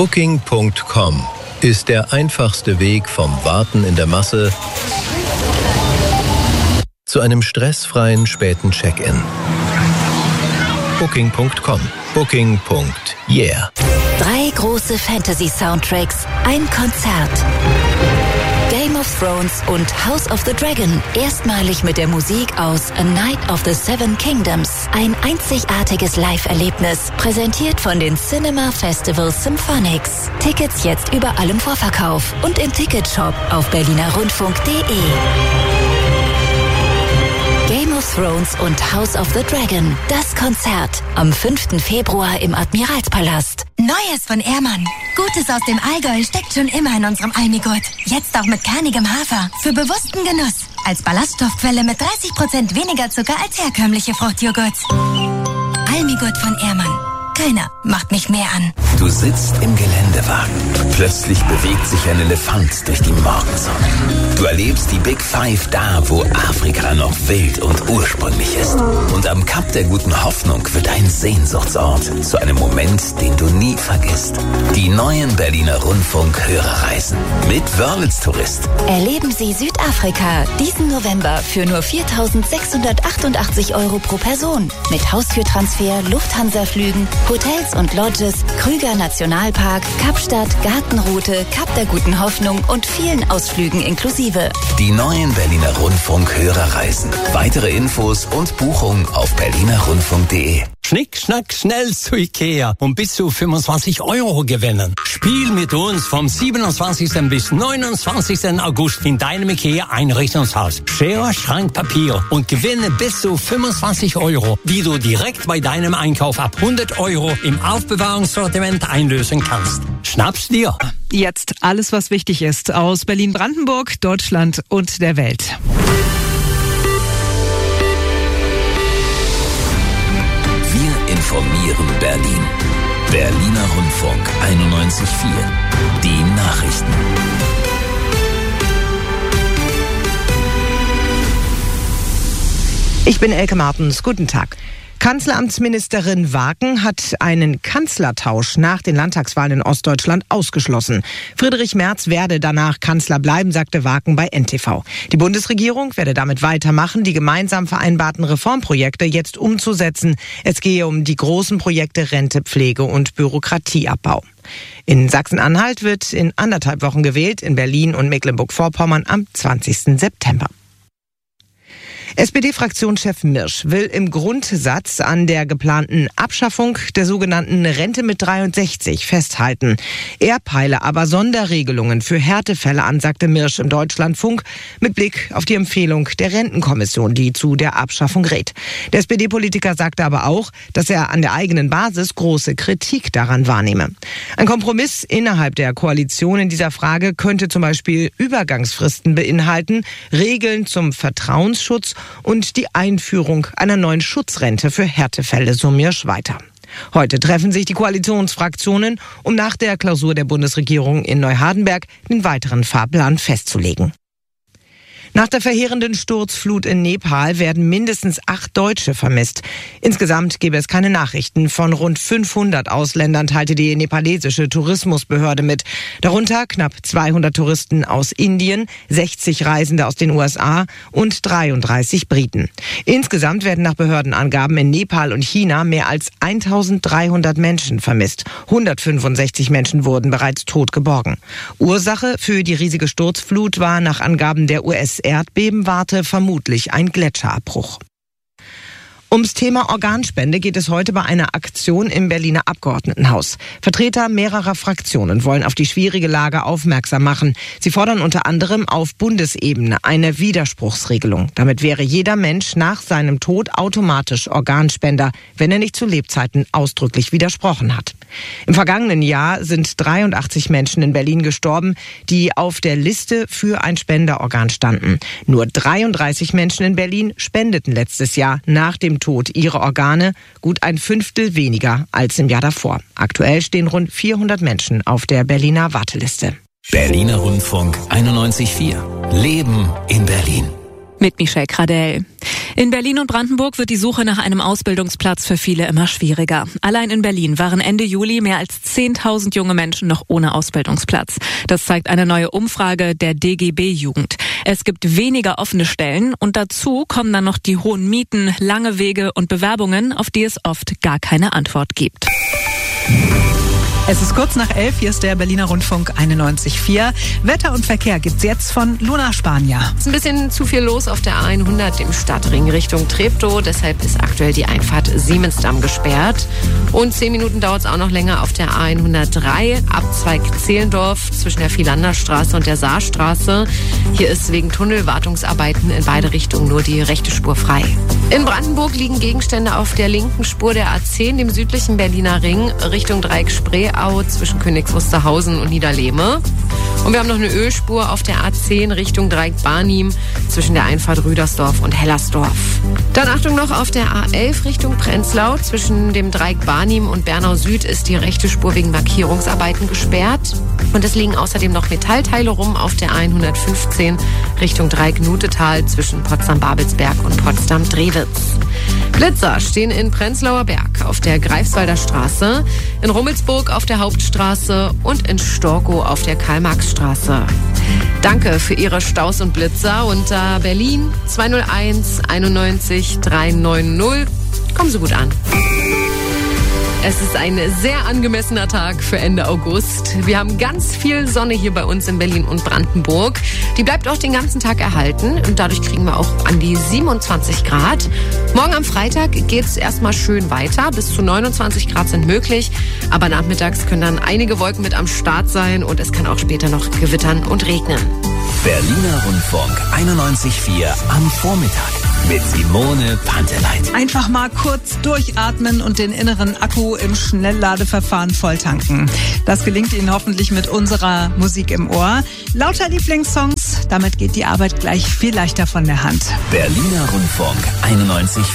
Booking.com ist der einfachste Weg vom Warten in der Masse zu einem stressfreien späten Check-in. Booking.com. Booking.yeah. 3 große Fantasy-Soundtracks, ein Konzert. Game of Thrones und House of the Dragon, erstmalig mit der Musik aus A Night of the Seven Kingdoms. Ein einzigartiges Live-Erlebnis, präsentiert von den Cinema Festival Symphonics. Tickets jetzt überall im Vorverkauf und im Ticketshop auf berlinerrundfunk.de. Game of Thrones und House of the Dragon, das Konzert, am 5. Februar im Admiralspalast. Neues von Ehrmann. Gutes aus dem Allgäu steckt schon immer in unserem Almigurt. Jetzt auch mit kernigem Hafer. Für bewussten Genuss. Als Ballaststoffquelle mit 30% weniger Zucker als herkömmliche Fruchtjoghurts. Almigurt von Ehrmann. Keiner macht mich mehr an. Du sitzt im Geländewagen. Plötzlich bewegt sich ein Elefant durch die Morgensonne. Du erlebst die Big Five da, wo Afrika noch wild und ursprünglich ist. Und am Kap der Guten Hoffnung wird ein Sehnsuchtsort zu einem Moment, den du nie vergisst. Die neuen Berliner Rundfunk-Hörerreisen mit Wörlitz Tourist. Erleben Sie Südafrika diesen November für nur 4.688 € pro Person. Mit Haustürtransfer, Lufthansa-Flügen, Hotels und Lodges, Krüger Nationalpark, Kapstadt, Gartenroute, Kap der Guten Hoffnung und vielen Ausflügen inklusive. Die neuen Berliner Rundfunk-Hörerreisen. Weitere Infos und Buchungen auf berlinerrundfunk.de. Schnick, schnack, schnell zu Ikea und bis zu 25 € gewinnen. Spiel mit uns vom 27. bis 29. August in deinem Ikea-Einrichtungshaus. Schere, Schrank, Papier und gewinne bis zu 25 €, die du direkt bei deinem Einkauf ab 100 € im Aufbewahrungssortiment einlösen kannst. Schnapp's dir! Jetzt alles, was wichtig ist aus Berlin-Brandenburg, Deutschland und der Welt. Wir informieren Berlin. Berliner Rundfunk 91.4. Die Nachrichten. Ich bin Elke Martens. Guten Tag. Kanzleramtsministerin Waken hat einen Kanzlertausch nach den Landtagswahlen in Ostdeutschland ausgeschlossen. Friedrich Merz werde danach Kanzler bleiben, sagte Waken bei NTV. Die Bundesregierung werde damit weitermachen, die gemeinsam vereinbarten Reformprojekte jetzt umzusetzen. Es gehe um die großen Projekte Rente, Pflege und Bürokratieabbau. In Sachsen-Anhalt wird in 1,5 Wochen gewählt, in Berlin und Mecklenburg-Vorpommern am 20. September. SPD-Fraktionschef Mirsch will im Grundsatz an der geplanten Abschaffung der sogenannten Rente mit 63 festhalten. Er peile aber Sonderregelungen für Härtefälle an, sagte Mirsch im Deutschlandfunk, mit Blick auf die Empfehlung der Rentenkommission, die zu der Abschaffung rät. Der SPD-Politiker sagte aber auch, dass er an der eigenen Basis große Kritik daran wahrnehme. Ein Kompromiss innerhalb der Koalition in dieser Frage könnte zum Beispiel Übergangsfristen beinhalten, Regeln zum Vertrauensschutz und die Einführung einer neuen Schutzrente für Härtefälle, so Mirsch weiter. Heute treffen sich die Koalitionsfraktionen, um nach der Klausur der Bundesregierung in Neuhardenberg den weiteren Fahrplan festzulegen. Nach der verheerenden Sturzflut in Nepal werden mindestens 8 Deutsche vermisst. Insgesamt gebe es keine Nachrichten von rund 500 Ausländern, teilte die nepalesische Tourismusbehörde mit. Darunter knapp 200 Touristen aus Indien, 60 Reisende aus den USA und 33 Briten. Insgesamt werden nach Behördenangaben in Nepal und China mehr als 1300 Menschen vermisst. 165 Menschen wurden bereits tot geborgen. Ursache für die riesige Sturzflut war nach Angaben der US-Erdbebenwarte vermutlich ein Gletscherabbruch. Ums Thema Organspende geht es heute bei einer Aktion im Berliner Abgeordnetenhaus. Vertreter mehrerer Fraktionen wollen auf die schwierige Lage aufmerksam machen. Sie fordern unter anderem auf Bundesebene eine Widerspruchsregelung. Damit wäre jeder Mensch nach seinem Tod automatisch Organspender, wenn er nicht zu Lebzeiten ausdrücklich widersprochen hat. Im vergangenen Jahr sind 83 Menschen in Berlin gestorben, die auf der Liste für ein Spenderorgan standen. Nur 33 Menschen in Berlin spendeten letztes Jahr nach dem Tod ihre Organe, gut ein Fünftel weniger als im Jahr davor. Aktuell stehen rund 400 Menschen auf der Berliner Warteliste. Berliner Rundfunk 91.4. Leben in Berlin. Mit Michelle Kradell. In Berlin und Brandenburg wird die Suche nach einem Ausbildungsplatz für viele immer schwieriger. Allein in Berlin waren Ende Juli mehr als 10.000 junge Menschen noch ohne Ausbildungsplatz. Das zeigt eine neue Umfrage der DGB-Jugend. Es gibt weniger offene Stellen und dazu kommen dann noch die hohen Mieten, lange Wege und Bewerbungen, auf die es oft gar keine Antwort gibt. Es ist kurz nach 11, hier ist der Berliner Rundfunk 91.4. Wetter und Verkehr gibt's jetzt von Luna Spanier. Es ist ein bisschen zu viel los auf der A100 im Stadtring Richtung Treptow. Deshalb ist aktuell die Einfahrt Siemensdamm gesperrt. Und 10 Minuten dauert es auch noch länger auf der A103, Abzweig Zehlendorf zwischen der Philanderstraße und der Saarstraße. Hier ist wegen Tunnelwartungsarbeiten in beide Richtungen nur die rechte Spur frei. In Brandenburg liegen Gegenstände auf der linken Spur der A10, dem südlichen Berliner Ring, Richtung Dreieck-Spreeau zwischen Königs Wusterhausen und Niederlehme. Und wir haben noch eine Ölspur auf der A10 Richtung Dreieck-Barnim zwischen der Einfahrt Rüdersdorf und Hellersdorf. Dann Achtung noch, auf der A11 Richtung Prenzlau zwischen dem Dreieck-Barnim und Bernau Süd ist die rechte Spur wegen Markierungsarbeiten gesperrt. Und es liegen außerdem noch Metallteile rum auf der A115 Richtung Dreieck-Nutetal zwischen Potsdam-Babelsberg und Potsdam-Drewitz. Blitzer stehen in Prenzlauer Berg auf der Greifswalder Straße, in Rummelsburg auf der Hauptstraße und in Storkow auf der Karl-Marx-Straße. Danke für Ihre Staus und Blitzer unter Berlin 201 91 390. Kommen Sie gut an. Es ist ein sehr angemessener Tag für Ende August. Wir haben ganz viel Sonne hier bei uns in Berlin und Brandenburg. Die bleibt auch den ganzen Tag erhalten und dadurch kriegen wir auch an die 27 Grad. Morgen am Freitag geht es erstmal schön weiter. Bis zu 29 Grad sind möglich. Aber nachmittags können dann einige Wolken mit am Start sein und es kann auch später noch gewittern und regnen. Berliner Rundfunk 91.4 am Vormittag mit Simone Panteleit. Einfach mal kurz durchatmen und den inneren Akku im Schnellladeverfahren volltanken. Das gelingt Ihnen hoffentlich mit unserer Musik im Ohr. Lauter Lieblingssongs, damit geht die Arbeit gleich viel leichter von der Hand. Berliner Rundfunk 91.4.